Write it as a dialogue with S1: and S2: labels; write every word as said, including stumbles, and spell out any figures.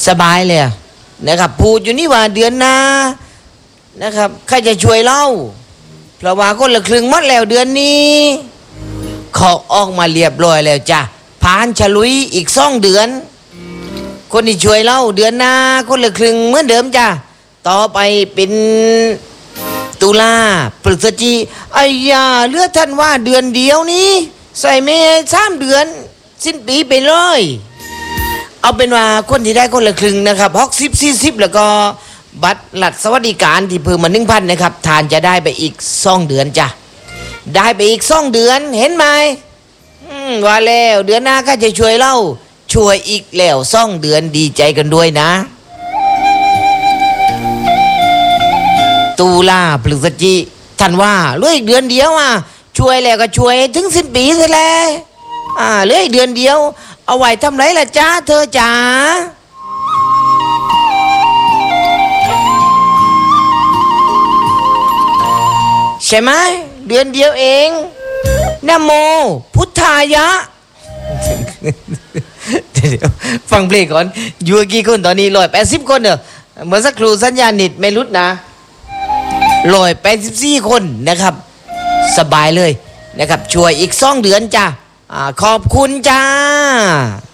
S1: สบายเลยนะครับพูดอยู่นี่ว่าเดือนหน้านะครับใครจะช่วยเล่าเพราะว่าคนละครึ่งหมดแล้วเดือนนี้ขอออกมาเรียบร้อยแล้วจ้ะผ่านฉลุยอีกสองเดือนคนที่ช่วยเล่าเดือนหน้าคนละครึ่งเหมือนเดิมจ้ะต่อไปเป็นตุลาพฤศจิไอ้ยาเลือดท่านว่าเดือนเดียวนี้ใส่เมย์สามเดือนสิ้นปีไปเลยเอาเป็นว่าคนที่ได้คนละครึ่งนะครับหกสิบสี่สิบแล้วก็บัตรหลักสวัสดิการที่เพิ่มมาหนึ่งพันนะครับทานจะได้ไปอีกสองเดือนจ้ะได้ไปอีกสองเดือนเห็นไหมว่าแล้วเดือนหน้าก็จะช่วยเล่าช่วยอีกแล้วสองเดือนดีใจกันด้วยนะตุลาพฤศจิท่านว่าเหลืออีกเดือนเดียวอ่ะช่วยแล้วก็ช่วยถึงสิ้นปีซะแล้วอ่าเหลืออีกเดือนเดียวเอาไว้ทำไรล่ะจ้าเธอจ๋าใช่ไหมเดือนเดียวเองนะโมพุทธายะเดี๋ยวฟังเพลงก่อนอยู่กี่คนตอนนี้ร้อยแปดสิบคนเนอะเมื่อสักครู่สัญญาณนิดไม่รุดนะร้อยแปดสิบสี่คนนะครับสบายเลยนะครับช่วยอีกสองเดือนจ้าขอบคุณจ้า